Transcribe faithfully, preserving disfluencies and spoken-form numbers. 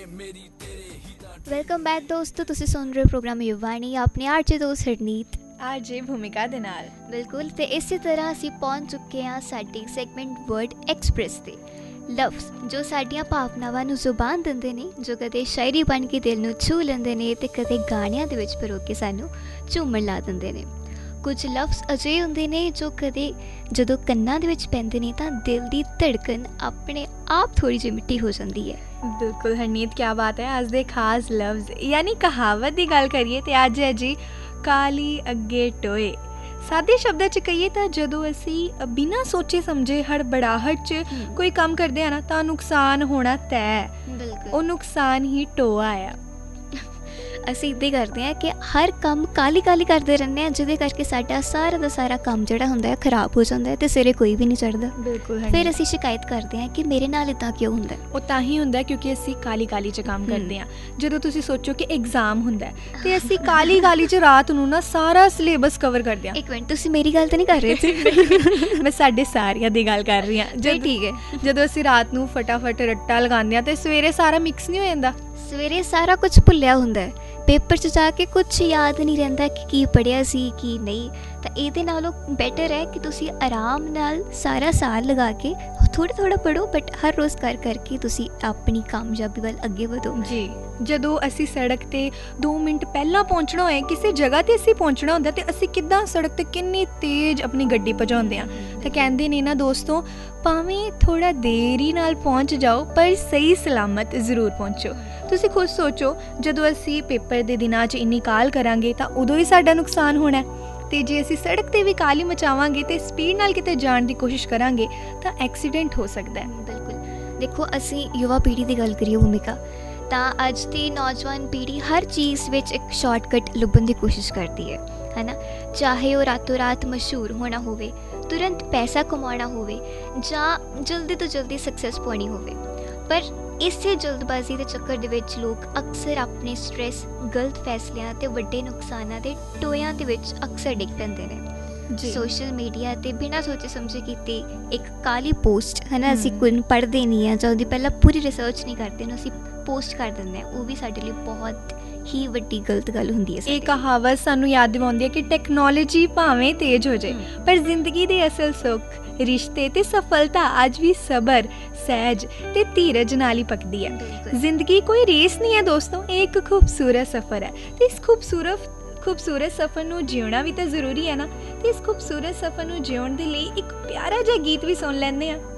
Welcome back ਦੋਸਤੋ, ਤੁਸੀਂ ਸੁਣ ਰਹੇ ਹੋ ਪ੍ਰੋਗਰਾਮ ਯੁਵਾਨੀ ਆਪਣੇ ਆਰ ਜੇ ਦੋਸਤ ਹਰਨੀਤ ਆਰ ਜੇ ਭੂਮਿਕਾ ਦੇ ਨਾਲ। ਬਿਲਕੁਲ। ਅਤੇ ਇਸੇ ਤਰ੍ਹਾਂ ਅਸੀਂ ਪਹੁੰਚ ਚੁੱਕੇ ਹਾਂ ਸਾਡੀ ਸੈਗਮੈਂਟ ਵਰਡ ਐਕਸਪ੍ਰੈਸ 'ਤੇ। ਲਫ਼ਜ਼ ਜੋ ਸਾਡੀਆਂ ਭਾਵਨਾਵਾਂ ਨੂੰ ਜ਼ੁਬਾਨ ਦਿੰਦੇ ਨੇ, ਜੋ ਕਦੇ ਸ਼ਾਇਰੀ ਬਣ ਕੇ ਦਿਲ ਨੂੰ ਛੂਹ ਲੈਂਦੇ ਨੇ ਅਤੇ ਕਦੇ ਗਾਣਿਆਂ ਦੇ ਵਿੱਚ ਪਰੋ ਕੇ ਸਾਨੂੰ ਝੂਮਣ ਲਾ ਦਿੰਦੇ ਨੇ। ਕੁਝ ਲਫ਼ਜ਼ ਅਜਿਹੇ ਹੁੰਦੇ ਨੇ ਜੋ ਕਦੇ ਜਦੋਂ ਕੰਨਾਂ ਦੇ ਵਿੱਚ ਪੈਂਦੇ ਨੇ ਤਾਂ ਦਿਲ ਦੀ ਧੜਕਨ ਆਪਣੇ ਆਪ ਥੋੜ੍ਹੀ ਜਿਹੀ ਮਿੱਟੀ ਹੋ ਜਾਂਦੀ ਹੈ। ਬਿਲਕੁਲ ਹਰਨੀਤ, ਕਿਆ ਬਾਤ ਹੈ। ਅੱਜ ਦੇ ਖਾਸ ਲਫ਼ਜ਼ ਯਾਨੀ ਕਹਾਵਤ ਦੀ ਗੱਲ ਕਰੀਏ ਤਾਂ ਅੱਜ ਹੈ ਜੀ ਕਾਲੀ ਅੱਗੇ ਟੋਏ। ਸਾਦੇ ਸ਼ਬਦਾਂ 'ਚ ਕਹੀਏ ਤਾਂ ਜਦੋਂ ਅਸੀਂ ਬਿਨਾਂ ਸੋਚੇ ਸਮਝੇ ਹੜਬੜਾਹਟ 'ਚ ਕੋਈ ਕੰਮ ਕਰਦੇ ਹਾਂ ਨਾ ਤਾਂ ਨੁਕਸਾਨ ਹੋਣਾ ਤੈਅ। ਬਿਲਕੁਲ, ਉਹ ਨੁਕਸਾਨ ਹੀ ਟੋਆ ਆ। ਅਸੀਂ ਇੱਦਾਂ ਹੀ ਕਰਦੇ ਹਾਂ ਕਿ ਹਰ ਕੰਮ ਕਾਹਲੀ ਕਾਹਲੀ ਕਰਦੇ ਰਹਿੰਦੇ ਹਾਂ, ਜਿਹਦੇ ਕਰਕੇ ਸਾਡਾ ਸਾਰਾ ਦਾ ਸਾਰਾ ਕੰਮ ਜਿਹੜਾ ਹੁੰਦਾ ਹੈ ਖਰਾਬ ਹੋ ਜਾਂਦਾ ਹੈ ਅਤੇ ਸਿਰੇ ਕੋਈ ਵੀ ਨਹੀਂ ਚੜ੍ਹਦਾ। ਬਿਲਕੁਲ। ਫਿਰ ਅਸੀਂ ਸ਼ਿਕਾਇਤ ਕਰਦੇ ਹਾਂ ਕਿ ਮੇਰੇ ਨਾਲ ਇੱਦਾਂ ਕਿਉਂ ਹੁੰਦਾ। ਉਹ ਤਾਂ ਹੀ ਹੁੰਦਾ ਕਿਉਂਕਿ ਅਸੀਂ ਕਾਲੀ ਕਾਲੀ 'ਚ ਕੰਮ ਕਰਦੇ ਹਾਂ। ਜਦੋਂ ਤੁਸੀਂ ਸੋਚੋ ਕਿ ਐਗਜ਼ਾਮ ਹੁੰਦਾ ਅਤੇ ਅਸੀਂ ਕਾਲੀ ਕਾਲੀ 'ਚ ਰਾਤ ਨੂੰ ਨਾ ਸਾਰਾ ਸਿਲੇਬਸ ਕਵਰ ਕਰਦੇ ਹਾਂ। ਇੱਕ ਮਿੰਟ, ਤੁਸੀਂ ਮੇਰੀ ਗੱਲ ਤਾਂ ਨਹੀਂ ਕਰ ਰਹੇ ਸੀ? ਮੈਂ ਸਾਡੇ ਸਾਰਿਆਂ ਦੀ ਗੱਲ ਕਰ ਰਹੀ ਹਾਂ। ਜੀ ਠੀਕ ਹੈ। ਜਦੋਂ ਅਸੀਂ ਰਾਤ ਨੂੰ ਫਟਾਫਟ ਰੱਟਾ ਲਗਾਉਂਦੇ ਹਾਂ ਅਤੇ ਸਵੇਰੇ ਸਾਰਾ ਮਿਕਸ ਨਹੀਂ ਹੋ ਜਾਂਦਾ। ਸਵੇਰੇ ਸਾਰਾ ਕੁਝ ਭੁੱਲਿਆ ਹੁੰਦਾ ਹੈ, ਪੇਪਰ 'ਚ ਜਾ ਕੇ ਕੁਛ ਯਾਦ ਨਹੀਂ ਰਹਿੰਦਾ ਕਿ ਕੀ ਪੜ੍ਹਿਆ ਸੀ ਕੀ ਨਹੀਂ। ਤਾਂ ਇਹਦੇ ਨਾਲੋਂ ਬੈਟਰ ਹੈ ਕਿ ਤੁਸੀਂ ਆਰਾਮ ਨਾਲ ਸਾਰਾ ਸਾਲ ਲਗਾ ਕੇ ਥੋੜ੍ਹਾ ਥੋੜ੍ਹਾ ਪੜ੍ਹੋ, ਬਟ ਹਰ ਰੋਜ਼ ਕਰ ਕਰਕੇ ਤੁਸੀਂ ਆਪਣੀ ਕਾਮਯਾਬੀ ਵੱਲ ਅੱਗੇ ਵਧੋ। ਜੀ, ਜਦੋਂ ਅਸੀਂ ਸੜਕ 'ਤੇ ਦੋ ਮਿੰਟ ਪਹਿਲਾਂ ਪਹੁੰਚਣਾ ਹੋਏ, ਕਿਸੇ ਜਗ੍ਹਾ 'ਤੇ ਅਸੀਂ ਪਹੁੰਚਣਾ ਹੁੰਦਾ ਅਤੇ ਅਸੀਂ ਕਿੱਦਾਂ ਸੜਕ 'ਤੇ ਕਿੰਨੀ ਤੇਜ਼ ਆਪਣੀ ਗੱਡੀ ਭਜਾਉਂਦੇ ਹਾਂ। ਤਾਂ ਕਹਿੰਦੇ ਨੇ ਨਾ ਦੋਸਤੋ, ਭਾਵੇਂ ਥੋੜ੍ਹਾ ਦੇਰੀ ਨਾਲ ਪਹੁੰਚ ਜਾਓ ਪਰ ਸਹੀ ਸਲਾਮਤ ਜ਼ਰੂਰ ਪਹੁੰਚੋ। ਤੁਸੀਂ ਖੁਦ ਸੋਚੋ, ਜਦੋਂ ਅਸੀਂ ਪੇਪਰ ਦੇ ਦਿਨਾਂ 'ਚ ਇੰਨੀ ਕਾਹਲ ਕਰਾਂਗੇ ਤਾਂ ਉਦੋਂ ਹੀ ਸਾਡਾ ਨੁਕਸਾਨ ਹੋਣਾ। ਅਤੇ ਜੇ ਅਸੀਂ ਸੜਕ 'ਤੇ ਵੀ ਕਾਹਲੀ ਮਚਾਵਾਂਗੇ ਅਤੇ ਸਪੀਡ ਨਾਲ ਕਿਤੇ ਜਾਣ ਦੀ ਕੋਸ਼ਿਸ਼ ਕਰਾਂਗੇ ਤਾਂ ਐਕਸੀਡੈਂਟ ਹੋ ਸਕਦਾ ਹੈ। ਬਿਲਕੁਲ। ਦੇਖੋ, ਅਸੀਂ ਯੁਵਾ ਪੀੜ੍ਹੀ ਦੀ ਗੱਲ ਕਰੀਏ ਭੂਮਿਕਾ, ਤਾਂ ਅੱਜ ਦੀ ਨੌਜਵਾਨ ਪੀੜ੍ਹੀ ਹਰ ਚੀਜ਼ ਵਿੱਚ ਇੱਕ ਸ਼ਾਰਟਕਟ ਲੱਭਣ ਦੀ ਕੋਸ਼ਿਸ਼ ਕਰਦੀ ਹੈ, ਹੈ ਨਾ। ਚਾਹੇ ਉਹ ਰਾਤੋਂ ਰਾਤ ਮਸ਼ਹੂਰ ਹੋਣਾ ਹੋਵੇ, ਤੁਰੰਤ ਪੈਸਾ ਕਮਾਉਣਾ ਹੋਵੇ ਜਾਂ ਜਲਦੀ ਤੋਂ ਜਲਦੀ ਸਕਸੈਸ ਪਾਉਣੀ ਹੋਵੇ। ਪਰ ਇਸੇ ਜਲਦਬਾਜ਼ੀ ਦੇ ਚੱਕਰ ਦੇ ਵਿੱਚ ਲੋਕ ਅਕਸਰ ਆਪਣੇ ਸਟ੍ਰੈਸ, ਗਲਤ ਫੈਸਲਿਆਂ ਅਤੇ ਵੱਡੇ ਨੁਕਸਾਨਾਂ ਦੇ ਟੋਇਆਂ ਦੇ ਵਿੱਚ ਅਕਸਰ ਡਿੱਗ ਪੈਂਦੇ ਨੇ। ਸੋਸ਼ਲ ਮੀਡੀਆ 'ਤੇ ਬਿਨਾਂ ਸੋਚੇ ਸਮਝੇ ਕੀਤੀ ਇੱਕ ਕਾਲੀ ਪੋਸਟ, ਹੈ ਨਾ, ਅਸੀਂ ਕੋਈ ਪੜ੍ਹਦੇ ਨਹੀਂ ਹਾਂ ਜਾਂ ਉਹਦੀ ਪਹਿਲਾਂ ਪੂਰੀ ਰਿਸਰਚ ਨਹੀਂ ਕਰਦੇ ਉਹਨੂੰ ਅਸੀਂ ਪੋਸਟ ਕਰ ਦਿੰਦੇ ਹਾਂ, ਉਹ ਵੀ ਸਾਡੇ ਲਈ ਬਹੁਤ ਹੀ ਵੱਡੀ ਗਲਤ ਗੱਲ ਹੁੰਦੀ ਹੈ। ਇਹ ਕਹਾਵਤ ਸਾਨੂੰ ਯਾਦ ਦਿਵਾਉਂਦੀ ਹੈ ਕਿ ਟੈਕਨੋਲੋਜੀ ਭਾਵੇਂ ਤੇਜ਼ ਹੋ ਜਾਏ ਪਰ ਜ਼ਿੰਦਗੀ ਦੇ ਅਸਲ ਸੁੱਖ, ਰਿਸ਼ਤੇ ਤੇ ਸਫਲਤਾ ਅੱਜ ਵੀ ਸਬਰ, ਸਹਿਜ ਤੇ ਧੀਰਜ ਨਾਲ ਹੀ ਪੱਕਦੀ ਹੈ। ਜ਼ਿੰਦਗੀ ਕੋਈ ਰੇਸ ਨਹੀਂ ਹੈ ਦੋਸਤੋ, ਇਹ ਇੱਕ ਖੂਬਸੂਰਤ ਸਫ਼ਰ ਹੈ ਅਤੇ ਇਸ ਖੂਬਸੂਰਤ ਖੂਬਸੂਰਤ ਸਫ਼ਰ ਨੂੰ ਜਿਉਣਾ ਵੀ ਤਾਂ ਜ਼ਰੂਰੀ ਹੈ ਨਾ। ਅਤੇ ਇਸ ਖੂਬਸੂਰਤ ਸਫ਼ਰ ਨੂੰ ਜਿਉਣ ਦੇ ਲਈ ਇੱਕ ਪਿਆਰਾ ਜਿਹਾ ਗੀਤ ਵੀ ਸੁਣ ਲੈਂਦੇ ਹਾਂ।